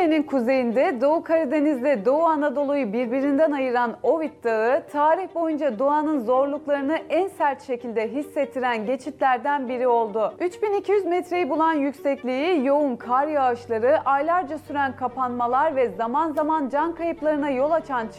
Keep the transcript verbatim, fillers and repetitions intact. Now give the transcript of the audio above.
Türkiye'nin kuzeyinde Doğu Karadeniz'de Doğu Anadolu'yu birbirinden ayıran Ovid Dağı, tarih boyunca doğanın zorluklarını en sert şekilde hissettiren geçitlerden biri oldu. üç bin iki yüz metreyi bulan yüksekliği, yoğun kar yağışları, aylarca süren kapanmalar ve zaman zaman can kayıplarına yol açan